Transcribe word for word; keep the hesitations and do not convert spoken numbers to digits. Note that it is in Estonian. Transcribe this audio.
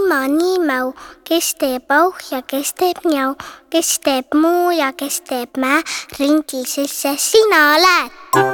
maa, nii mäu, kes teeb auh ja kes teeb njau, kes teeb muu ja kes teeb mää, rindil sisse sina lähed.